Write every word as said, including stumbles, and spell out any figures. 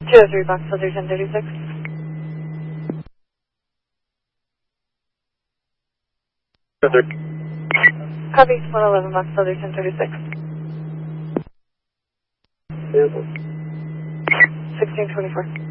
two oh three Box Filter ten thirty-six. Copy, one eleven Box Filter ten thirty-six. sixteen twenty-four.